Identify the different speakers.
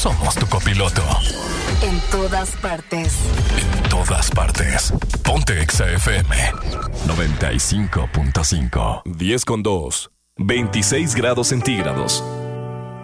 Speaker 1: somos tu copiloto.
Speaker 2: En todas partes.
Speaker 1: En todas partes. Ponte Exa FM 95.5.
Speaker 3: 10:02. 26 grados centígrados.